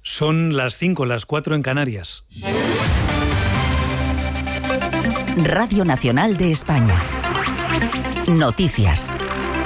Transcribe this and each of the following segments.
Son las 5, las 4 en Canarias. Radio Nacional de España. Noticias.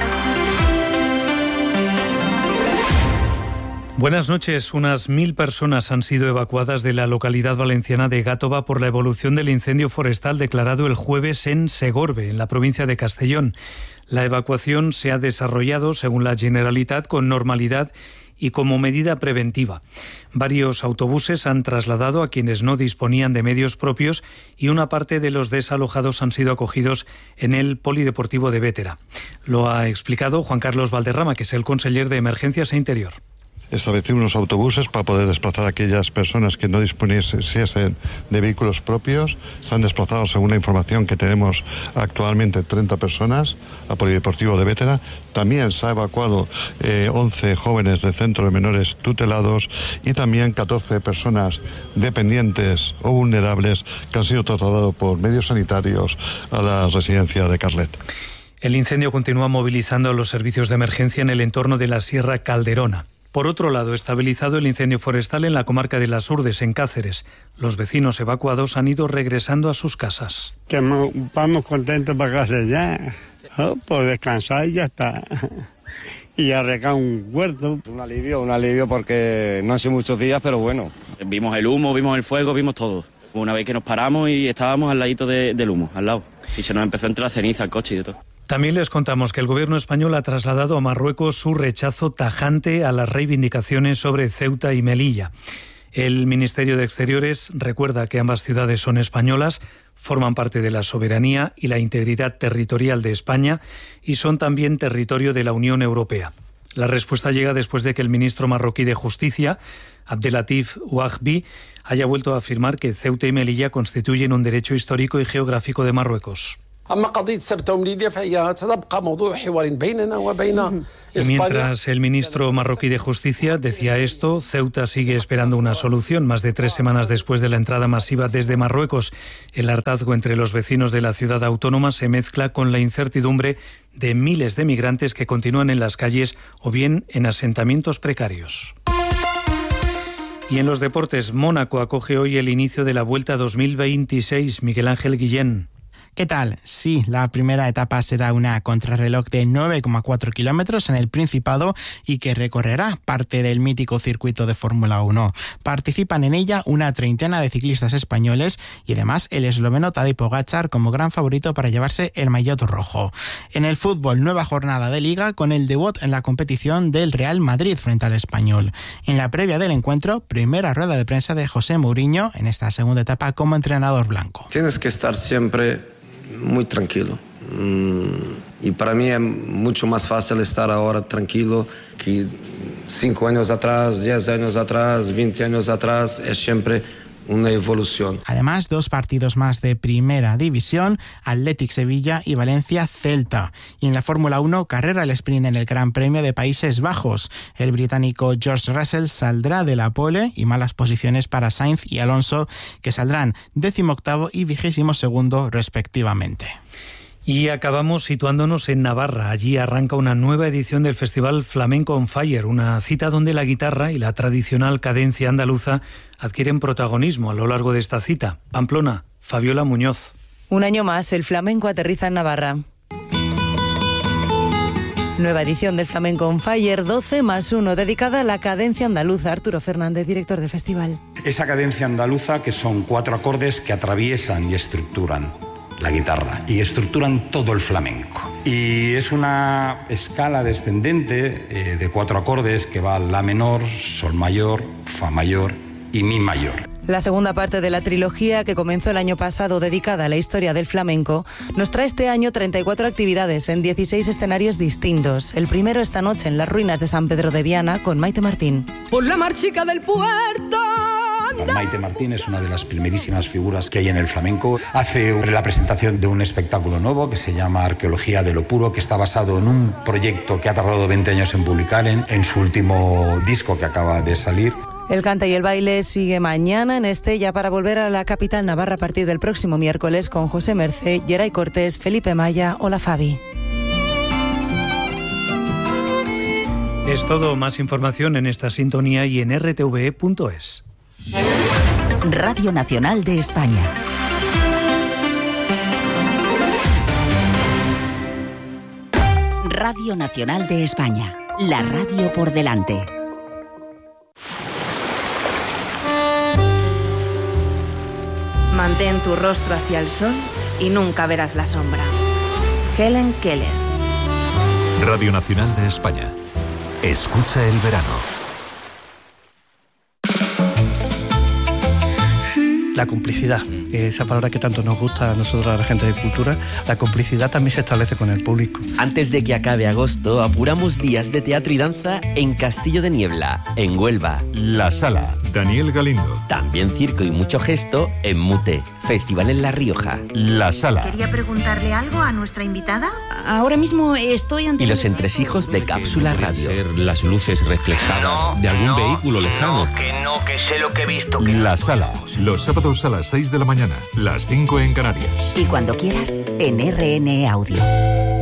Buenas noches. Unas 1.000 personas han sido evacuadas de la localidad valenciana de Gàtova por la evolución del incendio forestal declarado el jueves en Segorbe, en la provincia de Castellón. La evacuación se ha desarrollado, según la Generalitat, con normalidad y como medida preventiva. Varios autobuses han trasladado a quienes no disponían de medios propios y una parte de los desalojados han sido acogidos en el Polideportivo de Bétera. Lo ha explicado Juan Carlos Valderrama, que es el conseller de Emergencias e Interior. Establecer unos autobuses para poder desplazar a aquellas personas que no disponiesen de vehículos propios. Se han desplazado, según la información que tenemos actualmente, 30 personas a Polideportivo de Bétera. También se ha evacuado 11 jóvenes del centro de menores tutelados y también 14 personas dependientes o vulnerables que han sido trasladados por medios sanitarios a la residencia de Carlet. El incendio continúa movilizando a los servicios de emergencia en el entorno de la Sierra Calderona. Por otro lado, estabilizado el incendio forestal en la comarca de Las Urdes, en Cáceres. Los vecinos evacuados han ido regresando a sus casas. Que vamos contentos para casa ya, por descansar y ya está. Y arreglar un huerto. Un alivio porque no han sido muchos días, pero bueno. Vimos el humo, vimos el fuego, vimos todo. Una vez que nos paramos y estábamos al ladito del humo, al lado. Y se nos empezó a entrar ceniza al coche y de todo. También les contamos que el gobierno español ha trasladado a Marruecos su rechazo tajante a las reivindicaciones sobre Ceuta y Melilla. El Ministerio de Exteriores recuerda que ambas ciudades son españolas, forman parte de la soberanía y la integridad territorial de España y son también territorio de la Unión Europea. La respuesta llega después de que el ministro marroquí de Justicia, Abdelatif Ouahbi, haya vuelto a afirmar que Ceuta y Melilla constituyen un derecho histórico y geográfico de Marruecos. Y mientras el ministro marroquí de Justicia decía esto, Ceuta sigue esperando una solución. Más de 3 semanas después de la entrada masiva desde Marruecos, el hartazgo entre los vecinos de la ciudad autónoma se mezcla con la incertidumbre de miles de migrantes que continúan en las calles o bien en asentamientos precarios. Y en los deportes, Mónaco acoge hoy el inicio de la Vuelta 2026. Miguel Ángel Guillén. ¿Qué tal? Sí, la primera etapa será una contrarreloj de 9,4 kilómetros en el Principado y que recorrerá parte del mítico circuito de Fórmula 1. Participan en ella una treintena de ciclistas españoles y además el esloveno Tadej Pogačar como gran favorito para llevarse el maillot rojo. En el fútbol, nueva jornada de Liga con el debut en la competición del Real Madrid frente al Español. En la previa del encuentro, primera rueda de prensa de José Mourinho en esta segunda etapa como entrenador blanco. Tienes que estar siempre muy tranquilo. Y para mí es mucho más fácil estar ahora tranquilo que 5 años atrás, 10 años atrás, 20 años atrás. Es siempre una evolución. Además, 2 partidos más de Primera División, Athletic Sevilla y Valencia Celta. Y en la Fórmula 1, carrera al sprint en el Gran Premio de Países Bajos. El británico George Russell saldrá de la pole y malas posiciones para Sainz y Alonso, que saldrán 18º y 22º respectivamente. Y acabamos situándonos en Navarra. Allí arranca una nueva edición del Festival Flamenco on Fire, una cita donde la guitarra y la tradicional cadencia andaluza adquieren protagonismo a lo largo de esta cita. Pamplona, Fabiola Muñoz. Un año más, el flamenco aterriza en Navarra. Nueva edición del Flamenco on Fire 12+1, dedicada a la cadencia andaluza. Arturo Fernández, director del festival. Esa cadencia andaluza que son 4 acordes que atraviesan y estructuran la guitarra y estructuran todo el flamenco. Y es una escala descendente de 4 acordes que va la menor, sol mayor, fa mayor y mi mayor. La segunda parte de la trilogía, que comenzó el año pasado dedicada a la historia del flamenco, nos trae este año 34 actividades en 16 escenarios distintos. El primero esta noche en las ruinas de San Pedro de Viana con Maite Martín. Por la marchica del puerto. Maite Martín es una de las primerísimas figuras que hay en el flamenco. Hace la presentación de un espectáculo nuevo que se llama Arqueología de lo Puro, que está basado en un proyecto que ha tardado 20 años en publicar en su último disco que acaba de salir. El cante y el baile sigue mañana en Estella para volver a la capital navarra a partir del próximo miércoles con José Mercé, Geray Cortés, Felipe Maya o la Fabi. Es todo, más información en esta sintonía y en rtve.es. Radio Nacional de España. Radio Nacional de España. La radio por delante. Mantén tu rostro hacia el sol y nunca verás la sombra. Helen Keller. Radio Nacional de España. Escucha el verano. La complicidad, esa palabra que tanto nos gusta a nosotros, a la gente de cultura, la complicidad también se establece con el público. Antes de que acabe agosto, apuramos días de teatro y danza en Castillo de Niebla, en Huelva. La Sala, Daniel Galindo. También circo y mucho gesto en Mute, Festival en La Rioja. La Sala. ¿Quería preguntarle algo a nuestra invitada? Ahora mismo estoy ante... Y los entresijos de Cápsula Radio. Ser las luces reflejadas de algún vehículo lejano. Que sé lo que he visto. La Sala, los sábados a las 6 de la mañana, las 5 en Canarias. Y cuando quieras, en RN Audio.